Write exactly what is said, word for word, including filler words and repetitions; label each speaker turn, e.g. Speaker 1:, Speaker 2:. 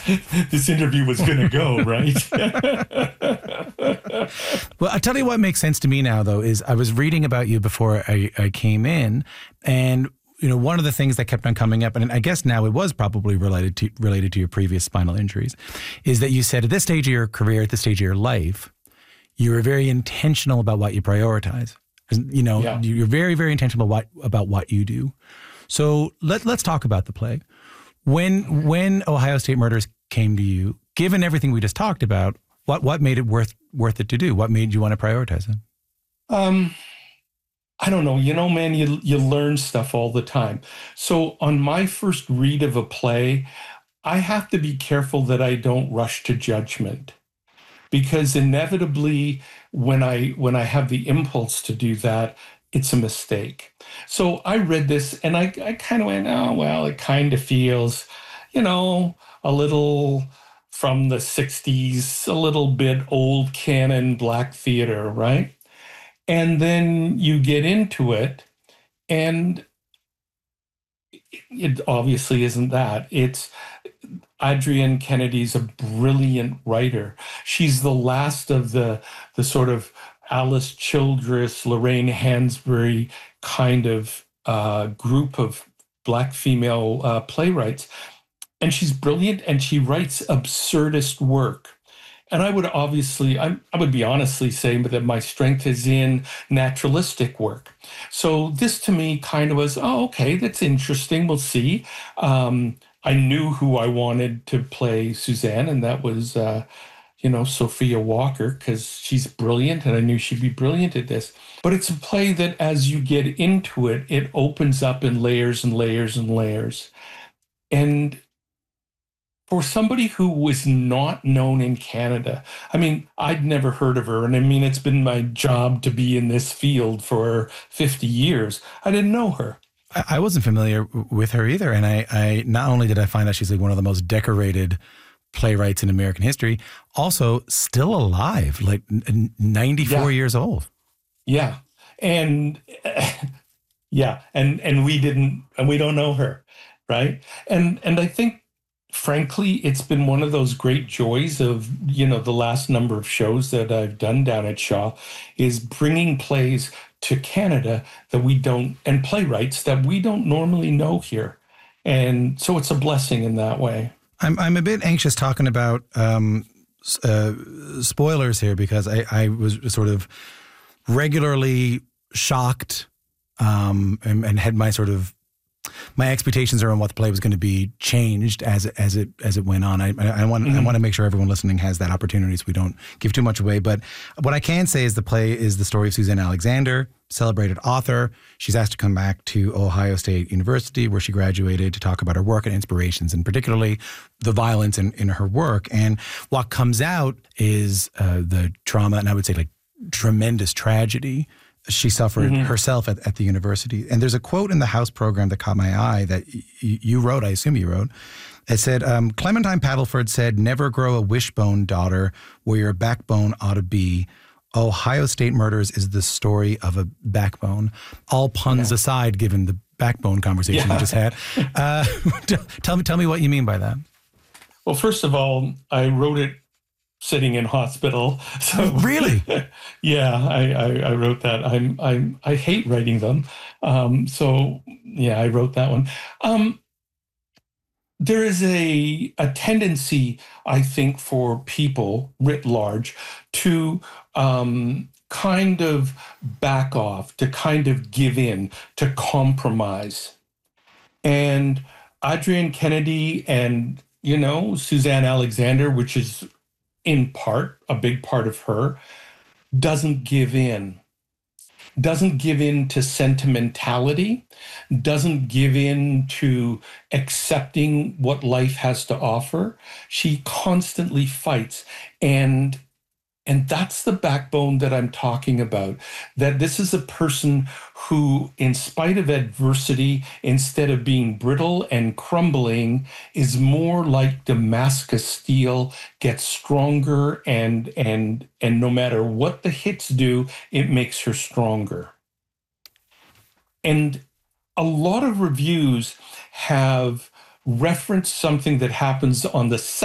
Speaker 1: this interview was going to go, right?
Speaker 2: Well, I'll tell you what makes sense to me now, though, is I was reading about you before I, I came in, and you know, one of the things that kept on coming up, and I guess now it was probably related to related to your previous spinal injuries, is that you said at this stage of your career, at this stage of your life, you were very intentional about what you prioritize. You know, yeah. You're very, very intentional about what, about what you do. So let, let's talk about the play. When when Ohio State Murders came to you, given everything we just talked about, what what made it worth worth it to do? What made you want to prioritize it?
Speaker 1: Um. I don't know. You know, man, you you learn stuff all the time. So on my first read of a play, I have to be careful that I don't rush to judgment, because inevitably when I when I have the impulse to do that, it's a mistake. So I read this and I, I kind of went, oh, well, it kind of feels, you know, a little from the sixties, a little bit old canon black theater, right? And then you get into it, and it obviously isn't that. It's Adrienne Kennedy's a brilliant writer. She's the last of the, the sort of Alice Childress, Lorraine Hansberry kind of uh, group of Black female uh, playwrights. And she's brilliant, and she writes absurdist work. And I would obviously, I, I would be honestly saying that my strength is in naturalistic work. So this to me kind of was, oh, okay, that's interesting. We'll see. Um, I knew who I wanted to play Suzanne, and that was, uh, you know, Sophia Walker, because she's brilliant, and I knew she'd be brilliant at this. But it's a play that as you get into it, it opens up in layers and layers and layers. And for somebody who was not known in Canada, I mean, I'd never heard of her. And I mean, it's been my job to be in this field for fifty years. I didn't know her.
Speaker 2: I wasn't familiar with her either. And I, I not only did I find that she's like one of the most decorated playwrights in American history, also still alive, like ninety-four yeah. years old.
Speaker 1: Yeah. And yeah. And, and we didn't, and we don't know her. Right. And, and I think, frankly, it's been one of those great joys of, you know, the last number of shows that I've done down at Shaw is bringing plays to Canada that we don't, and playwrights that we don't normally know here. And so it's a blessing in that way.
Speaker 2: I'm I'm a bit anxious talking about um, uh, spoilers here, because I, I was sort of regularly shocked um, and, and had my sort of my expectations around what the play was going to be changed as it, as it as it went on. I, I want mm-hmm. I want to make sure everyone listening has that opportunity, so we don't give too much away. But what I can say is the play is the story of Suzanne Alexander, celebrated author. She's asked to come back to Ohio State University, where she graduated, to talk about her work and inspirations, and particularly the violence in, in her work. And what comes out is uh, the trauma, and I would say like tremendous tragedy she suffered mm-hmm. herself at, at the university. And there's a quote in the House program that caught my eye that y- you wrote, I assume you wrote. It said, um, Clementine Paddleford said, "Never grow a wishbone, daughter, where your backbone ought to be. Ohio State Murders is the story of a backbone." All puns yeah. aside, given the backbone conversation yeah. we just had. Uh, tell me, tell me what you mean by that.
Speaker 1: Well, first of all, I wrote it sitting in hospital. So
Speaker 2: really?
Speaker 1: yeah, I, I, I wrote that. I'm, I'm, I hate writing them. Um, so yeah, I wrote that one. Um, there is a, a tendency, I think, for people writ large to um, kind of back off, to kind of give in, to compromise. And Adrienne Kennedy and, you know, Suzanne Alexander, which is in part, a big part of her, doesn't give in, doesn't give in to sentimentality, doesn't give in to accepting what life has to offer. She constantly fights. And And that's the backbone that I'm talking about, that this is a person who, in spite of adversity, instead of being brittle and crumbling, is more like Damascus steel, gets stronger, and, and, and no matter what the hits do, it makes her stronger. And a lot of reviews have referenced something that happens on the